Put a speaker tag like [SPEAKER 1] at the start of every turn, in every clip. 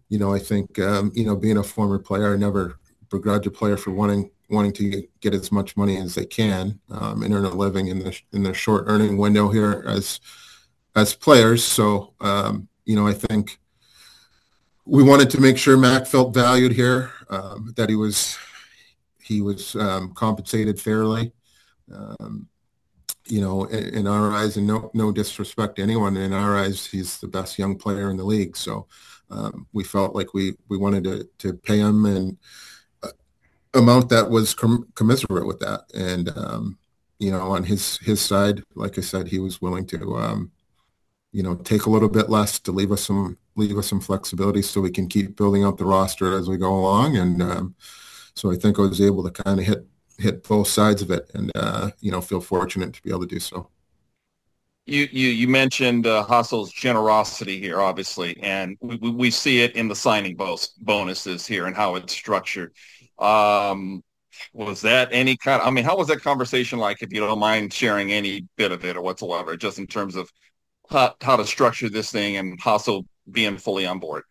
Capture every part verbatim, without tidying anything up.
[SPEAKER 1] you know, I think, um, you know, being a former player, I never begrudge a player for wanting wanting to get as much money as they can um, and earn a living in the in the short earning window here as as players. So, um, you know, I think we wanted to make sure Mac felt valued here, um, that he was he was um, compensated fairly. Um, you know, in, in our eyes, and no no disrespect to anyone, in our eyes, he's the best young player in the league. So um, we felt like we we wanted to to pay him an uh, amount that was com- commensurate with that. And um, you know, on his his side, like I said, he was willing to um, you know take a little bit less to leave us some leave us some flexibility so we can keep building out the roster as we go along. And um, so I think I was able to kind of hit hit both sides of it, and uh, you know feel fortunate to be able to do so.
[SPEAKER 2] You you you mentioned uh, Hassel's generosity here, obviously, and we, we we see it in the signing bonus bonuses here and how it's structured. Um, was that any kind? I mean, how was that conversation like? If you don't mind sharing any bit of it or whatsoever, just in terms of how, how to structure this thing and Hassel being fully on board.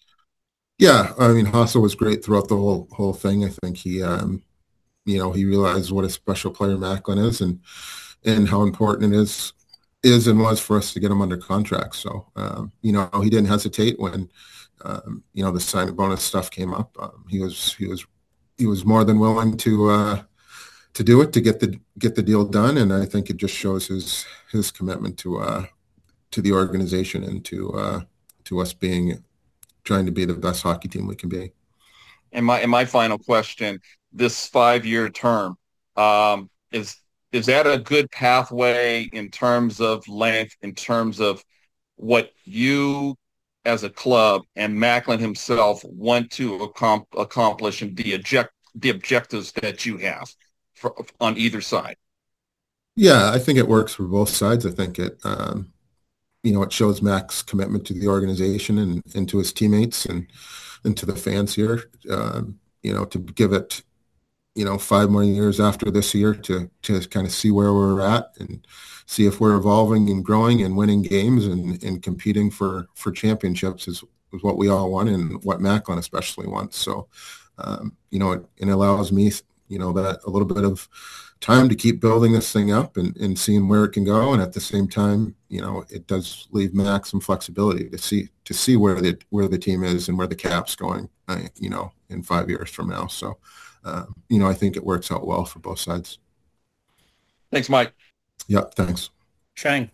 [SPEAKER 1] Yeah, I mean Hassel was great throughout the whole whole thing. I think he um, you know he realized what a special player Macklin is, and and how important it is is and was for us to get him under contract. So um, you know he didn't hesitate when um, you know the signing bonus stuff came up. Um, he was he was he was more than willing to uh, to do it to get the get the deal done, and I think it just shows his his commitment to uh, to the organization and to uh, to us being trying to be the best hockey team we can be.
[SPEAKER 2] And my and my final question: this five year term, um, is is that a good pathway in terms of length, in terms of what you as a club and Macklin himself want to accom- accomplish and the object the objectives that you have for, on either side?
[SPEAKER 1] Yeah, I think it works for both sides. I think it um, you know, it shows Mac's commitment to the organization and, and to his teammates and and to the fans here. Um, you know, to give it, you know, five more years after this year to to kind of see where we're at and see if we're evolving and growing and winning games and, and competing for for championships is, is what we all want and what Macklin especially wants. So, um, you know, it, it allows me, you know, that a little bit of time to keep building this thing up and, and seeing where it can go. And at the same time, you know, it does leave Mac some flexibility to see to see where the where the team is and where the cap's going, uh, you know, in five years from now. So, uh, you know, I think it works out well for both sides.
[SPEAKER 2] Thanks, Mike.
[SPEAKER 1] Yeah, thanks.
[SPEAKER 3] Shang.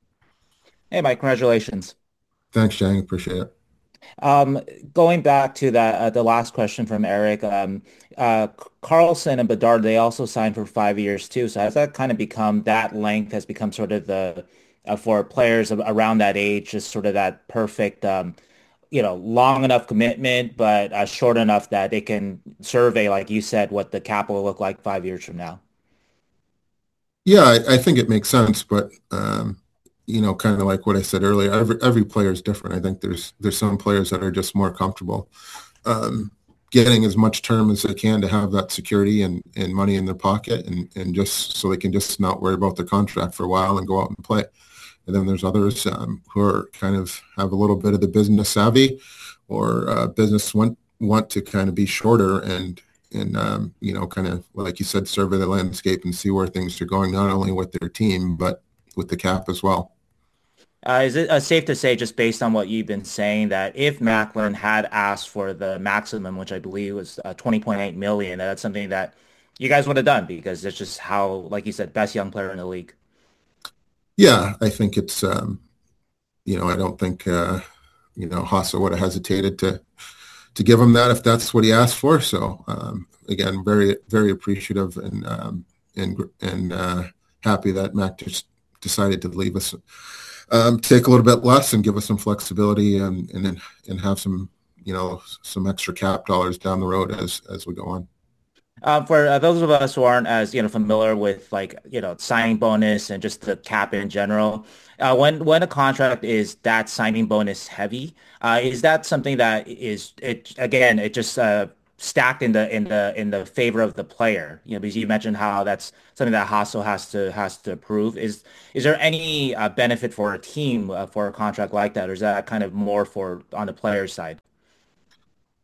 [SPEAKER 3] Hey, Mike, congratulations.
[SPEAKER 1] Thanks, Jang. Appreciate it.
[SPEAKER 3] Um, Going back to that, uh, the last question from Eric, um, uh, Carlson and Bedard, they also signed for five years too. So has that kind of become that length has become sort of the uh, for players a- around that age, just sort of that perfect, um, you know, long enough commitment, but uh, short enough that they can survey, like you said, what the cap will look like five years from now.
[SPEAKER 1] Yeah, I, I think it makes sense, but um, you know, kind of like what I said earlier, every every player is different. I think there's there's some players that are just more comfortable um, getting as much term as they can to have that security and, and money in their pocket, and, and just so they can just not worry about their contract for a while and go out and play. And then there's others um, who are kind of have a little bit of the business savvy or uh, business want want to kind of be shorter and and um, you know kind of like you said, survey the landscape and see where things are going, not only with their team but with the cap as well.
[SPEAKER 3] Uh, is it uh, safe to say, just based on what you've been saying, that if Macklin had asked for the maximum, which I believe was uh, twenty point eight million, that that's something that you guys would have done because it's just how, like you said, best young player in the league.
[SPEAKER 1] Yeah, I think it's um, you know I don't think uh, you know Hasso would have hesitated to to give him that if that's what he asked for. So um, again, very very appreciative and um, and and uh, happy that Mac just decided to leave us, um, take a little bit less and give us some flexibility and and and have some you know some extra cap dollars down the road as as we go on.
[SPEAKER 3] Uh, for uh, those of us who aren't as, you know, familiar with like, you know, signing bonus and just the cap in general, uh, when when a contract is that signing bonus heavy, uh, is that something that is it again, it just uh, stacked in the in the in the favor of the player? You know, because you mentioned how that's something that Hasso has to has to approve. Is is there any uh, benefit for a team uh, for a contract like that, or is that kind of more for on the player's side?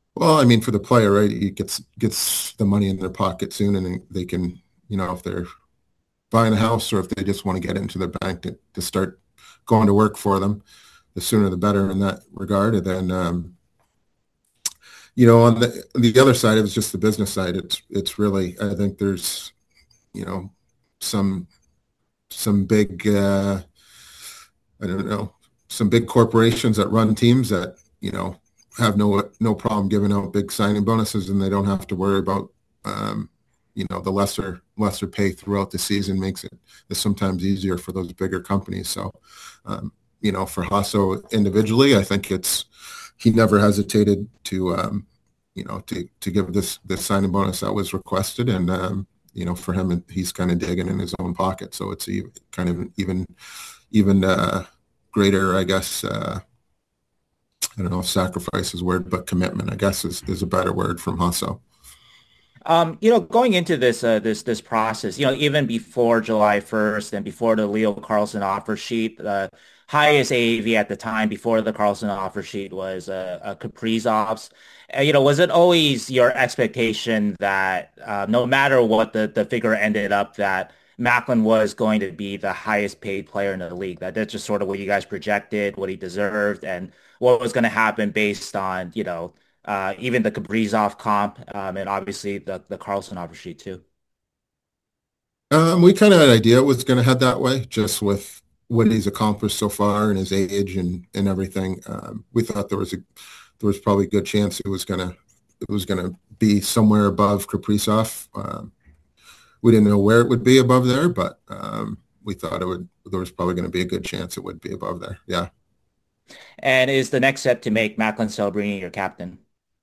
[SPEAKER 1] Well, I mean, for the player, right, he gets gets the money in their pocket soon, and they can, you know, if they're buying a house or if they just want to get into their bank to, to start going to work for them, the sooner the better in that regard. And then, um, you know, on the the other side, it was just the business side. It's it's really, I think there's, you know, some some big, uh, I don't know, some big corporations that run teams that, you know, have no no problem giving out big signing bonuses, and they don't have to worry about, um, you know, the lesser lesser pay throughout the season makes it is sometimes easier for those bigger companies. So, um, you know, for Hasso individually, I think it's he never hesitated to, um, you know, to to give this this signing bonus that was requested, and um, you know, for him, he's kind of digging in his own pocket, so it's a, kind of even even uh, greater, I guess. Uh, I don't know if sacrifice is a word, but commitment, I guess, is, is a better word from Hasso.
[SPEAKER 3] Um, you know, going into this uh, this this process, you know, even before July first and before the Leo Carlsson offer sheet, the highest A A V at the time before the Carlsson offer sheet was uh, uh, Kaprizov's. Uh, you know, was it always your expectation that uh, no matter what the, the figure ended up, that Macklin was going to be the highest paid player in the league? That that's just sort of what you guys projected, what he deserved, and what was going to happen based on, you know, uh, even the Kaprizov comp, um, and obviously the the Carlson offer sheet too.
[SPEAKER 1] Um, we kind of had an idea it was going to head that way, just with what he's accomplished so far and his age and and everything. Um, we thought there was a there was probably a good chance it was gonna it was gonna be somewhere above Kaprizov. Um, we didn't know where it would be above there, but um, we thought it would. There was probably going to be a good chance it would be above there. Yeah.
[SPEAKER 3] And is the next step to make Macklin Celebrini your captain?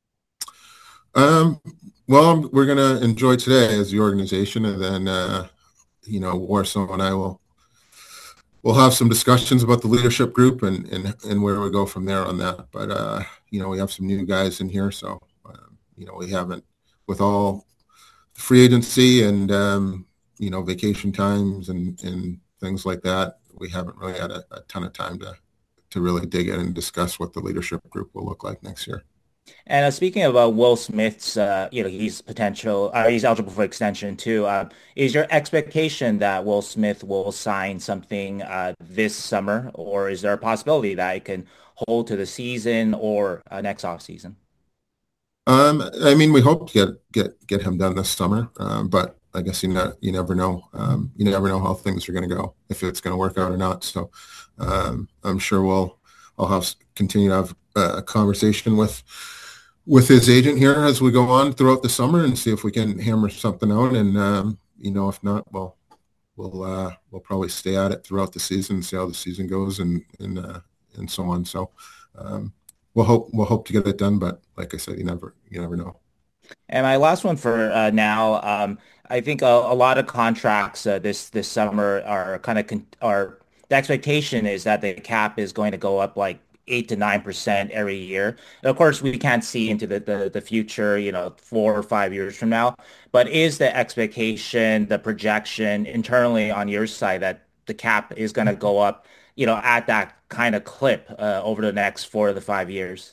[SPEAKER 1] Um, well, we're going to enjoy today as the organization, and then uh, you know, Warsaw and I will we'll have some discussions about the leadership group and and and where we go from there on that. But uh, you know, we have some new guys in here, so um, you know, we haven't with all free agency and um, you know, vacation times and and things like that. We haven't really had a, a ton of time to to really dig in and discuss what the leadership group will look like next year.
[SPEAKER 3] And uh, speaking of uh, Will Smith's, uh, you know, he's potential, uh, he's eligible for extension too. Uh, is your expectation that Will Smith will sign something uh, this summer, or is there a possibility that it can hold to the season or uh, next off season?
[SPEAKER 1] Um, I mean, we hope to get get get him done this summer, um, but I guess you know you never know. Um, you never know how things are going to go, if it's going to work out or not. So um, I'm sure we'll I'll have continue to have a conversation with with his agent here as we go on throughout the summer and see if we can hammer something out. And um, you know, if not, well, we'll uh, we'll probably stay at it throughout the season, see how the season goes, and and uh, and so on. So. Um, We'll hope we'll hope to get it done, but like I said, you never you never know.
[SPEAKER 3] And my last one for uh, now, um, I think a, a lot of contracts uh, this this summer are kind of con are the expectation is that the cap is going to go up like eight to nine percent every year. And of course, we can't see into the, the the future, you know, four or five years from now. But is the expectation, the projection internally on your side that the cap is going to go up, you know, at that kind of clip uh, over the next four to the five years?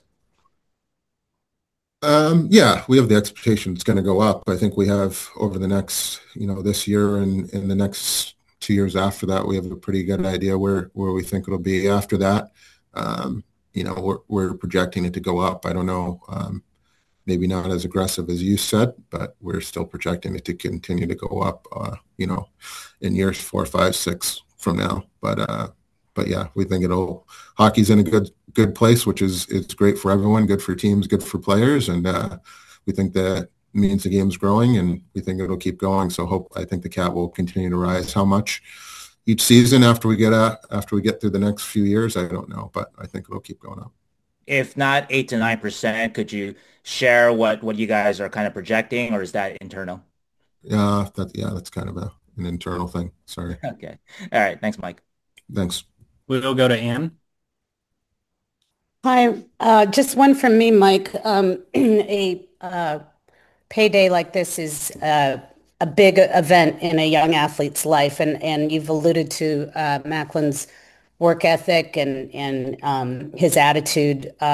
[SPEAKER 1] Um, yeah, we have the expectation it's going to go up. I think we have over the next, you know, this year and in the next two years after that, we have a pretty good idea where where we think it'll be after that. Um, you know, we're we're projecting it to go up. I don't know, um, maybe not as aggressive as you said, but we're still projecting it to continue to go up. Uh, you know, in years four, five, six from now. But uh, but yeah, we think it'll hockey's in a good good place, which is it's great for everyone, good for teams, good for players, and uh, we think that means the game's growing, and we think it'll keep going. So hope I think the cap will continue to rise. How much each season after we get at, after we get through the next few years, I don't know, but I think it'll keep going up.
[SPEAKER 3] If not eight to nine percent, could you share what what you guys are kind of projecting, or is that internal?
[SPEAKER 1] Yeah, that yeah, that's kind of a, an internal thing. Sorry.
[SPEAKER 3] Okay. All right. Thanks, Mike.
[SPEAKER 1] Thanks.
[SPEAKER 4] We'll go to Anne.
[SPEAKER 5] Hi, uh, just one from me, Mike. Um, a uh, payday like this is uh, a big event in a young athlete's life, and, and you've alluded to uh, Macklin's work ethic and and um, his attitude. Uh,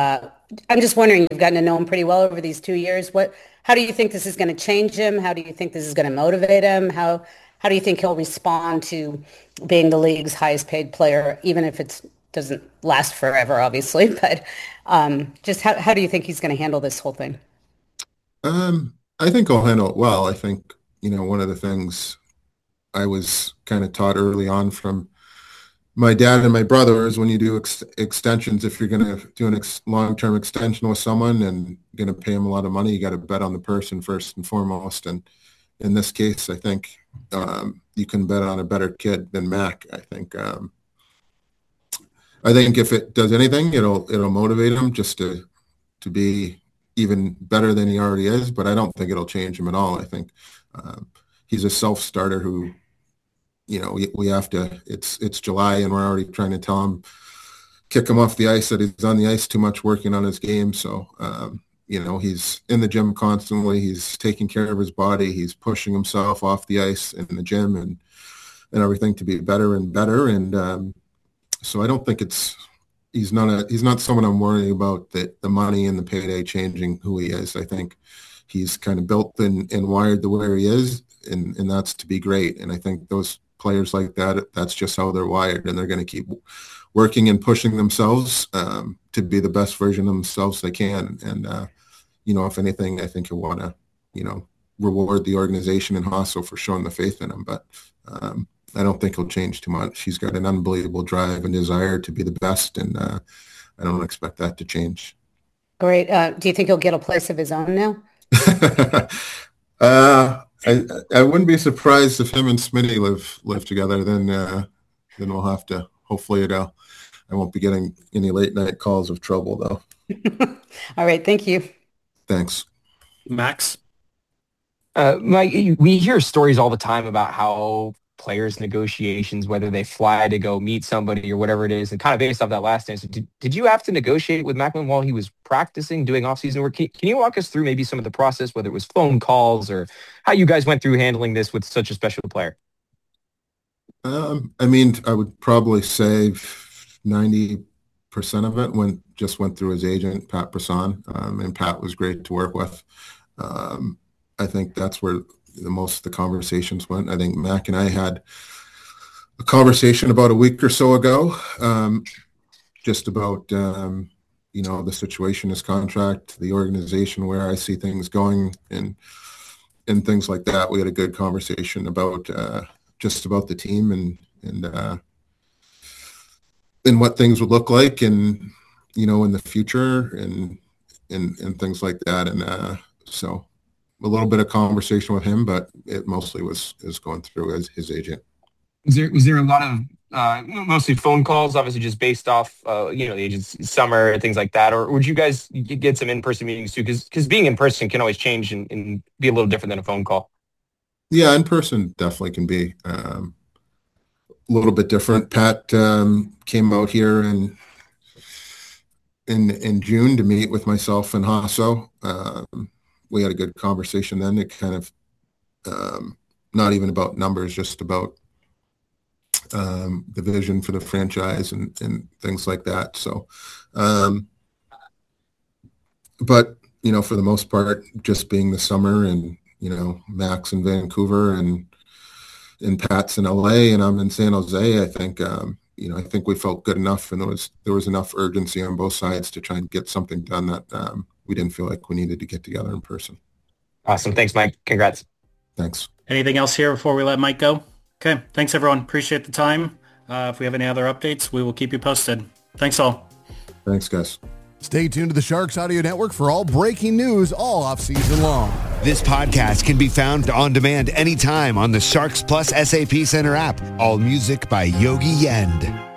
[SPEAKER 5] I'm just wondering, you've gotten to know him pretty well over these two years. What, how do you think this is going to change him? How do you think this is going to motivate him? How, how do you think he'll respond to being the league's highest paid player, even if it doesn't last forever, obviously, but um, just how, how do you think he's going to handle this whole thing?
[SPEAKER 1] Um, I think he'll handle it well. I think, you know, one of the things I was kind of taught early on from my dad and my brother is when you do ex- extensions, if you're going to do an ex- long-term extension with someone and going to pay them a lot of money, you got to bet on the person first and foremost. And in this case, I think um, you can bet on a better kid than Mac. I think um, I think if it does anything, it'll it'll motivate him just to to be even better than he already is. But I don't think it'll change him at all. I think um, he's a self-starter who, you know, we, we have to, it's it's July and we're already trying to tell him, kick him off the ice, that he's on the ice too much working on his game. So, um, you know, he's in the gym constantly. He's taking care of his body. He's pushing himself off the ice in the gym and, and everything to be better and better. And um, so I don't think it's, he's not a, he's not someone I'm worrying about that the money and the payday changing who he is. I think he's kind of built and, and wired the way he is, and, and that's to be great. And I think those players like that, that's just how they're wired, and they're going to keep working and pushing themselves um, to be the best version of themselves they can. And, uh, you know, if anything, I think he'll want to, you know, reward the organization and Hasso for showing the faith in him. But um, I don't think he'll change too much. He's got an unbelievable drive and desire to be the best, and uh, I don't expect that to change.
[SPEAKER 5] Great. Uh, do you think he'll get a place of his own now?
[SPEAKER 1] uh, I I wouldn't be surprised if him and Smitty live live together. Then uh, then we'll have to. Hopefully, it. Uh, I won't be getting any late night calls of trouble though.
[SPEAKER 5] All right. Thank you.
[SPEAKER 1] Thanks,
[SPEAKER 4] Max.
[SPEAKER 6] Uh, Mike, we hear stories all the time about how players' negotiations, whether they fly to go meet somebody or whatever it is, and kind of based off that last answer, did, did you have to negotiate with Macklin while he was practicing, doing off-season work? Can, can you walk us through maybe some of the process, whether it was phone calls or how you guys went through handling this with such a special player?
[SPEAKER 1] Um, I mean, I would probably say ninety percent of it went just went through his agent, Pat Brisson, um, and Pat was great to work with. Um, I think that's where the most of the conversations went. I think Mac and I had a conversation about a week or so ago, um, just about, um, you know, the situation, his contract, the organization, where I see things going, and and things like that. We had a good conversation about uh, just about the team and and uh, and what things would look like, and you know, in the future, and and and things like that. And uh, so. A little bit of conversation with him, but it mostly was is going through his, his agent.
[SPEAKER 6] Was there was there a lot of uh, mostly phone calls, obviously just based off uh, you know, the agent's summer and things like that, or would you guys get some in person meetings too? Because because being in person can always change and, and be a little different than a phone call.
[SPEAKER 1] Yeah, in person definitely can be um, a little bit different. Pat um, came out here in in in June to meet with myself and Hasso. Um, we had a good conversation then. It kind of um, not even about numbers, just about um, the vision for the franchise and, and things like that. So, um, but, you know, for the most part, just being the summer, and, you know, Max in Vancouver and, and Pat's in L A and I'm in San Jose, I think, um, you know, I think we felt good enough, and there was, there was enough urgency on both sides to try and get something done that um, we didn't feel like we needed to get together in person.
[SPEAKER 6] Awesome. Thanks, Mike. Congrats.
[SPEAKER 1] Thanks.
[SPEAKER 4] Anything else here before we let Mike go? Okay. Thanks, everyone. Appreciate the time. Uh, if we have any other updates, we will keep you posted. Thanks all.
[SPEAKER 1] Thanks, guys.
[SPEAKER 7] Stay tuned to the Sharks Audio Network for all breaking news all off-season long.
[SPEAKER 8] This podcast can be found on demand anytime on the Sharks Plus S A P Center app. All music by Yogi Yend.